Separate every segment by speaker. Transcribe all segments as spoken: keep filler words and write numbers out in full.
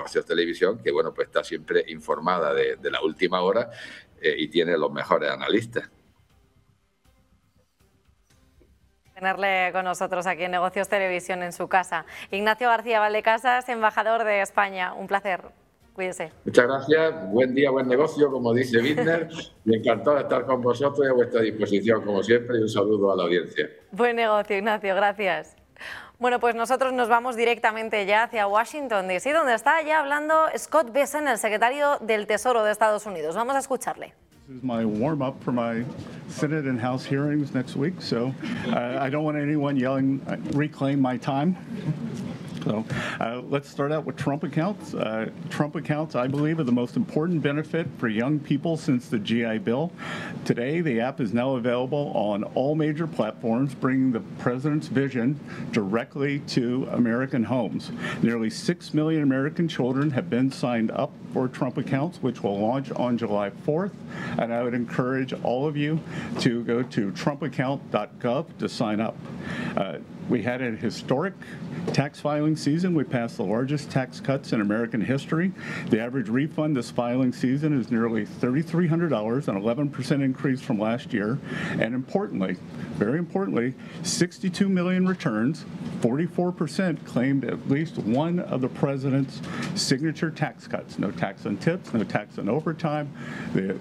Speaker 1: Negocios Televisión, que bueno, pues está siempre informada de, de la última hora eh, y tiene los mejores analistas.
Speaker 2: Tenerle con nosotros aquí en Negocios Televisión en su casa. Ignacio García Valdecasas, embajador de España. Un placer. Cuídese.
Speaker 1: Muchas gracias. Buen día, buen negocio, como dice Bittner. Y encantado de estar con vosotros y a vuestra disposición, como siempre. Y un saludo a la audiencia.
Speaker 2: Buen negocio, Ignacio. Gracias. Bueno, pues nosotros nos vamos directamente ya hacia Washington, D C, donde está ya hablando Scott Bessent, el secretario del Tesoro de Estados Unidos. Vamos a escucharle.
Speaker 3: This is my warm-up for my Senate and House hearings next week, so uh, I don't want anyone yelling, uh, reclaim my time. So uh, let's start out with Trump accounts. Uh, Trump accounts, I believe, are the most important benefit for young people since the G I Bill. Today, the app is now available on all major platforms, bringing the president's vision directly to American homes. Nearly six million American children have been signed up for Trump accounts, which will launch on July fourth. And I would encourage all of you to go to trump account dot gov to sign up. Uh, We had a historic tax filing season. We passed the largest tax cuts in American history. The average refund this filing season is nearly three thousand three hundred dollars, an eleven percent increase from last year. And importantly, very importantly, sixty-two million returns, forty-four percent claimed at least one of the president's signature tax cuts. No tax on tips, no tax on overtime. The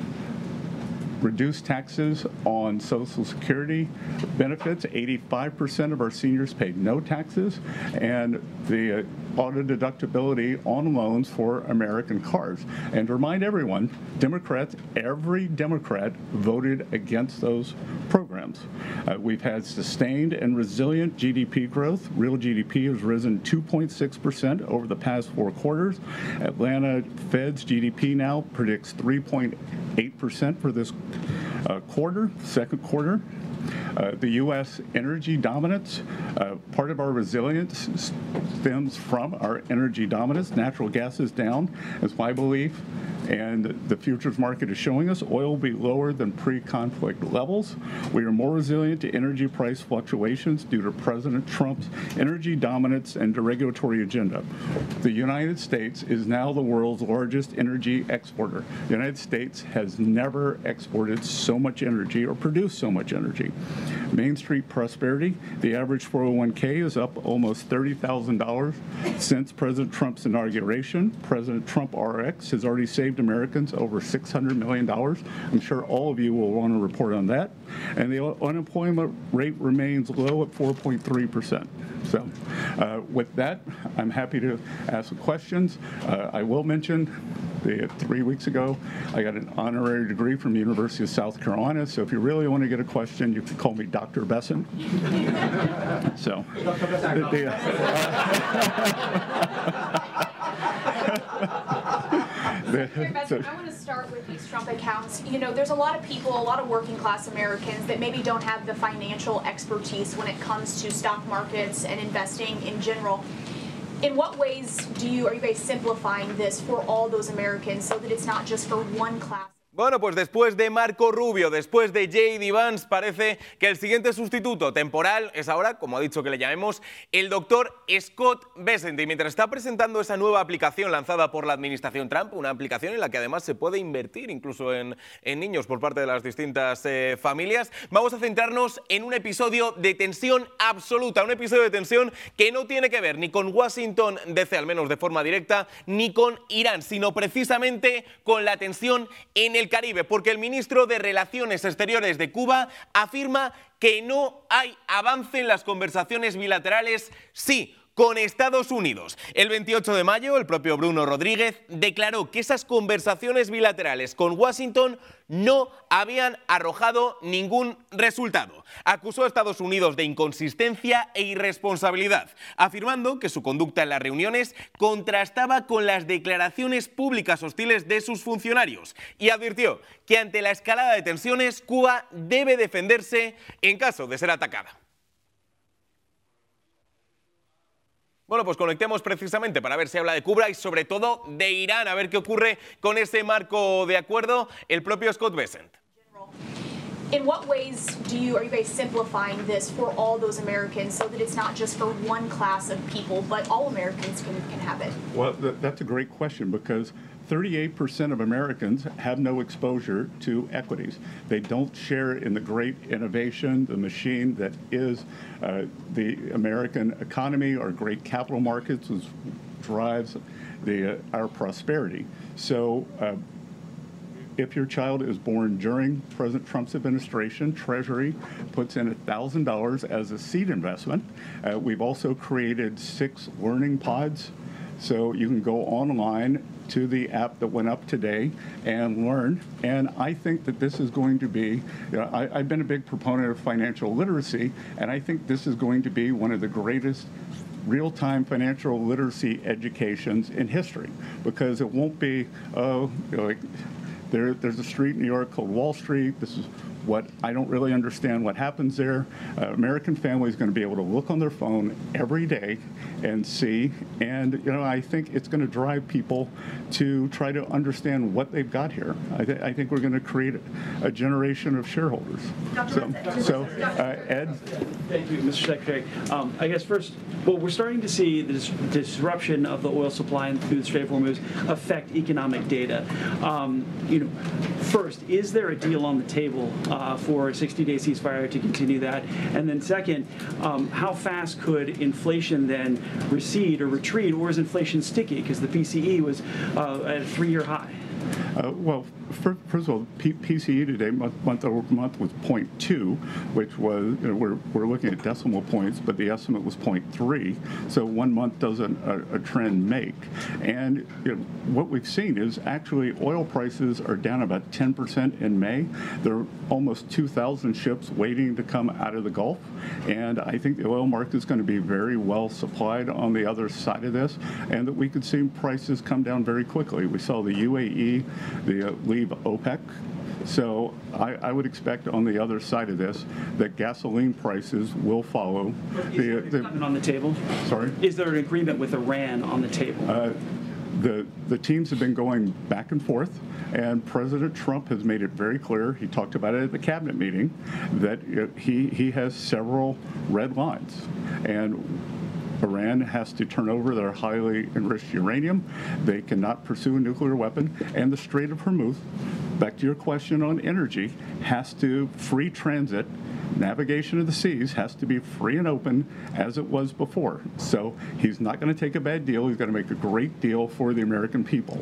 Speaker 3: reduced taxes on Social Security benefits. eighty-five percent of our seniors paid no taxes, and the auto deductibility on loans for American cars. And to remind everyone, Democrats, every Democrat voted against those programs. Uh, we've had sustained and resilient G D P growth. Real G D P has risen two point six percent over the past four quarters. Atlanta Fed's G D P now predicts three point eight percent for this uh, quarter, second quarter. Uh, the U S energy dominance, uh, part of our resilience stems from our energy dominance. Natural gas is down, is my belief, and the futures market is showing us oil will be lower than pre-conflict levels. We are more resilient to energy price fluctuations due to President Trump's energy dominance and deregulatory agenda. The United States is now the world's largest energy exporter. The United States has never exported so much energy or produced so much energy. Main Street Prosperity, the average four oh one K is up almost thirty thousand dollars since President Trump's inauguration. President Trump R X has already saved Americans over six hundred million dollars. I'm sure all of you will want to report on that. And the unemployment rate remains low at four point three percent. So uh, with that, I'm happy to ask questions. Uh, I will mention the, three weeks ago, I got an honorary degree from the University of South Carolina. So if you really want to get a question, you can call me Doctor Bessent. So, the, the,
Speaker 4: Mister Bessent, I want to start with these Trump accounts. You know, there's a lot of people, a lot of working class Americans that maybe don't have the financial expertise when it comes to stock markets and investing in general. In what ways do you, are you guys simplifying this for all those Americans so that it's not just for one class?
Speaker 5: Bueno, pues después de Marco Rubio, después de J D Vance, parece que el siguiente sustituto temporal es ahora, como ha dicho que le llamemos, el doctor Scott Bessent. Y mientras está presentando esa nueva aplicación lanzada por la administración Trump, una aplicación en la que además se puede invertir incluso en, en niños por parte de las distintas eh, familias, vamos a centrarnos en un episodio de tensión absoluta, un episodio de tensión que no tiene que ver ni con Washington D C, al menos de forma directa, ni con Irán, sino precisamente con la tensión en el Caribe, porque el ministro de Relaciones Exteriores de Cuba afirma que no hay avance en las conversaciones bilaterales, sí, con Estados Unidos. El veintiocho de mayo, el propio Bruno Rodríguez declaró que esas conversaciones bilaterales con Washington no habían arrojado ningún resultado. Acusó a Estados Unidos de inconsistencia e irresponsabilidad, afirmando que su conducta en las reuniones contrastaba con las declaraciones públicas hostiles de sus funcionarios y advirtió que ante la escalada de tensiones, Cuba debe defenderse en caso de ser atacada. Bueno, pues conectemos precisamente para ver si habla de Cuba y sobre todo de Irán, a ver qué ocurre con ese marco de acuerdo, el propio Scott Bessent.
Speaker 4: in what ways do you are you guys simplifying this for all those Americans so that it's not just for one class of people, but all Americans can, can have it?
Speaker 3: Well, th- that's a great question because thirty-eight percent of Americans have no exposure to equities. They don't share in the great innovation, the machine that is uh, the American economy or great capital markets, which drives the, uh, our prosperity. So uh, if your child is born during President Trump's administration, Treasury puts in one thousand dollars as a seed investment. Uh, we've also created six learning pods. So you can go online to the app that went up today and learn. And I think that this is going to be, you know, I, I've been a big proponent of financial literacy, and I think this is going to be one of the greatest real-time financial literacy educations in history, because it won't be, oh, you know, like, there, there's a street in New York called Wall Street. This is what I don't really understand what happens there. Uh, American families are going to be able to look on their phone every day and see. And, you know, I think it's going to drive people to try to understand what they've got here. I, th- I think we're going to create a generation of shareholders. So, so uh, Ed?
Speaker 6: Thank you, Mister Secretary. Um, I guess first, well, we're starting to see the dis- disruption of the oil supply through the Strait of Hormuz affect economic data. Um, you know, first, is there a deal on the table uh, for a sixty-day ceasefire to continue that? And then second, um, how fast could inflation then recede or retreat, or is inflation sticky? Because the P C E was uh, at a three-year high.
Speaker 3: Uh, well, for, first of all, P- PCE today, month, month over month, was zero point two, which was, you know, we're, we're looking at decimal points, but the estimate was zero point three. So one month doesn't a, a trend make. And you know, what we've seen is actually oil prices are down about ten percent in May. There are almost two thousand ships waiting to come out of the Gulf. And I think the oil market is going to be very well supplied on the other side of this, and that we could see prices come down very quickly. We saw the U A E, the uh, leave OPEC. So I, I would expect on the other side of this that gasoline prices will follow.
Speaker 6: Is
Speaker 3: the,
Speaker 6: there an agreement on the table?
Speaker 3: Sorry?
Speaker 6: Is there an agreement with Iran on the table?
Speaker 3: Uh, the the teams have been going back and forth, and President Trump has made it very clear, he talked about it at the cabinet meeting, that he, he has several red lines. And Iran has to turn over their highly enriched uranium. They cannot pursue a nuclear weapon. And the Strait of Hormuz, back to your question on energy, has to free transit. Navigation of the seas has to be free and open as it was before. So he's not going to take a bad deal. He's going to make a great deal for the American people.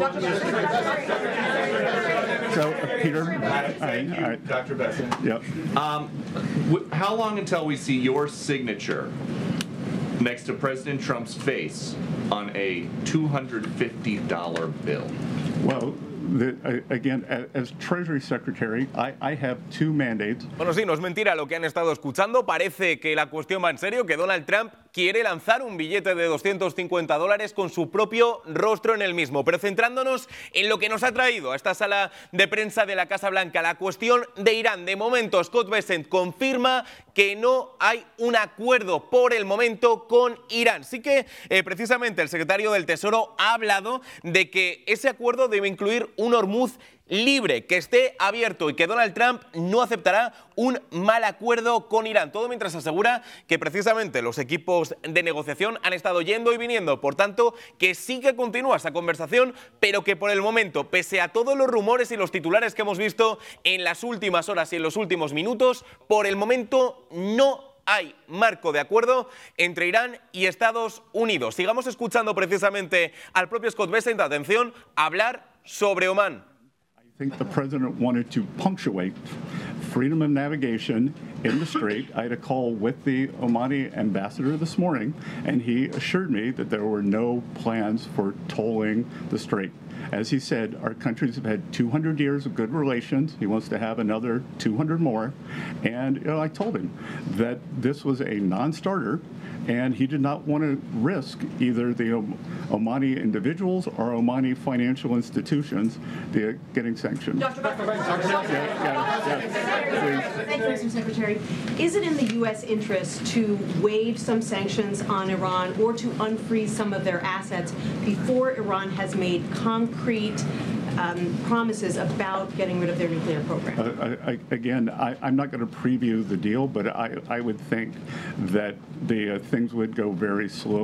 Speaker 3: So, uh, Peter?
Speaker 7: Thank you,
Speaker 3: all right.
Speaker 7: Doctor Bessent.
Speaker 3: Yep.
Speaker 7: Um, wh- how long until we see your signature next to President Trump's face on a two hundred fifty dollar bill?
Speaker 3: Well, the, uh, again, as, as Treasury Secretary, I, I have two mandates.
Speaker 5: Bueno, sí, no es mentira lo que han estado escuchando. Parece que la cuestión va en serio, que Donald Trump quiere lanzar un billete de doscientos cincuenta dólares con su propio rostro en el mismo. Pero centrándonos en lo que nos ha traído a esta sala de prensa de la Casa Blanca, la cuestión de Irán. De momento, Scott Bessent confirma que no hay un acuerdo por el momento con Irán. Sí que eh, precisamente el secretario del Tesoro ha hablado de que ese acuerdo debe incluir un Hormuz libre, que esté abierto y que Donald Trump no aceptará un mal acuerdo con Irán. Todo mientras asegura que precisamente los equipos de negociación han estado yendo y viniendo. Por tanto, que sí que continúa esa conversación, pero que por el momento, pese a todos los rumores y los titulares que hemos visto en las últimas horas y en los últimos minutos, por el momento no hay marco de acuerdo entre Irán y Estados Unidos. Sigamos escuchando precisamente al propio Scott Bessent, atención, hablar sobre Omán.
Speaker 3: I think the president wanted to punctuate freedom of navigation in the Strait. I had a call with the Omani ambassador this morning, and he assured me that there were no plans for tolling the Strait. As he said, our countries have had two hundred years of good relations. He wants to have another two hundred more. And you know, I told him that this was a non-starter, and he did not want to risk either the Omani individuals or Omani financial institutions the, getting sanctioned.
Speaker 8: Doctor Doctor
Speaker 3: Yeah, yeah, yeah,
Speaker 8: Thank you, Mister Secretary. Is it in the U S interest to waive some sanctions on Iran or to unfreeze some of their assets before Iran has made concrete um, promises about getting rid of their nuclear program?
Speaker 3: Uh, I, I, again, I, I'm not going to preview the deal, but I, I would think that the uh, things would go very slowly.